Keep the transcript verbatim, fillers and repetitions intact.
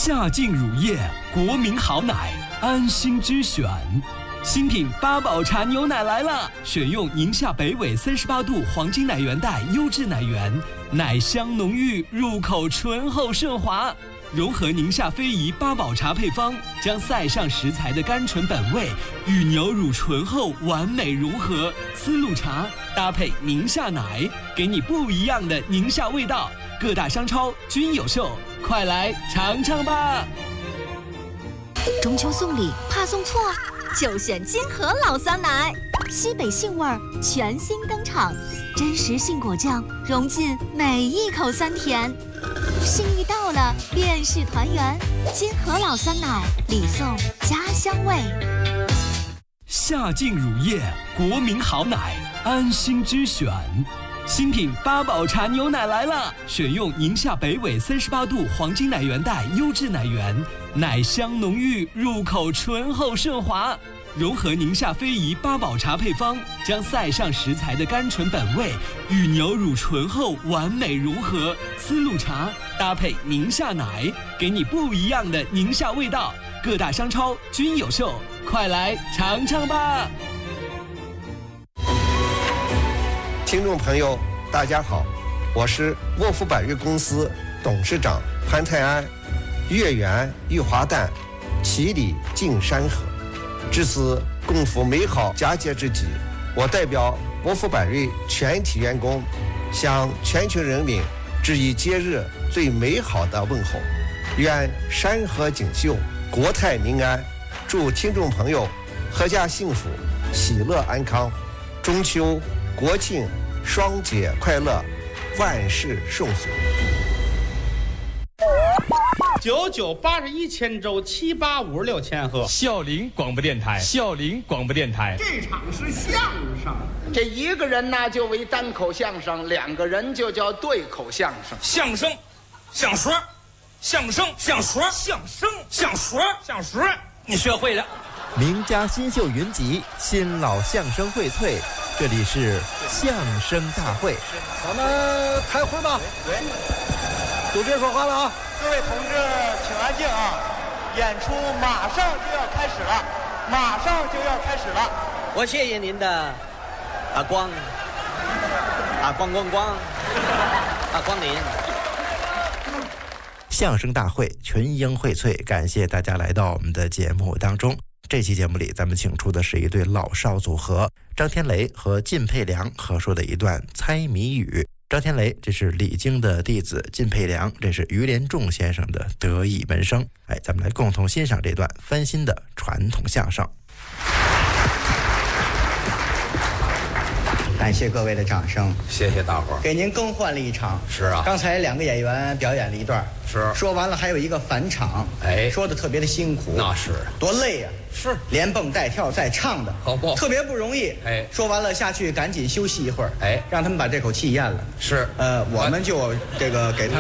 夏净乳业，国民好奶，安心之选。新品八宝茶牛奶来了，选用宁夏北纬三十八度黄金奶源带优质奶源，奶香浓郁，入口醇厚顺滑。融合宁夏非遗八宝茶配方，将塞上食材的甘醇本味与牛乳醇厚完美融合，丝路茶搭配宁夏奶，给你不一样的宁夏味道。各大商超均有售，快来尝尝吧！ 中秋送礼怕送错，就选金河老酸奶，西北杏味儿全新登场，真实杏果酱融进每一口酸甜。幸运到了，便是团圆。金河老酸奶，礼送家乡味。 夏净乳业，国民好奶，安心之选。新品八宝茶牛奶来了，选用宁夏北纬三十八度黄金奶源带优质奶源，奶香浓郁，入口醇厚顺滑。融合宁夏非遗八宝茶配方，将塞上食材的甘醇本味与牛乳醇厚完美融合，丝路茶搭配宁夏奶，给你不一样的宁夏味道。各大商超均有售，快来尝尝吧！ 听众朋友，大家好，我是沃夫百瑞公司董事长潘泰安。月圆玉华诞，其理尽山河。至此共赴美好佳节之际，我代表沃夫百瑞全体员工，向全球人民致以节日最美好的问候。愿山河锦绣，国泰民安。祝听众朋友阖家幸福，喜乐安康。中秋、国庆双节快乐，万事顺遂。 九九八十一千周，七八五十六千赫。 孝陵广播电台，孝陵广播电台。 这场是相声， 这一个人呢就为单口相声，两个人就叫对口相声。 相声，相说，相声，相说，相声，相说，相说，你学会了。 名家新秀云集，新老相声荟萃，这里是相声大会。 咱们开会吧。 对， 都别说话了啊！各位同志，请安静啊！演出马上就要开始了，马上就要开始了。 我谢谢您的啊光啊光光光啊光临。 相声大会群英荟萃，感谢大家来到我们的节目当中。这期节目里，咱们请出的是一对老少组合，张天雷和靳佩良合说的一段猜谜语。张天雷这是李菁的弟子，靳佩良这是于连仲先生的得意门生。哎，咱们来共同欣赏这段翻新的传统相声。 感谢各位的掌声， 谢谢大伙儿， 给您更换了一场。 是啊， 刚才两个演员表演了一段， 是说完了还有一个返场， 哎， 说的特别的辛苦， 那是多累呀、啊， 是连蹦带跳再唱的， 好不特别不容易。 哎， 说完了下去赶紧休息一会儿， 哎， 让他们把这口气咽了。 是， 呃，我们就这个给他们。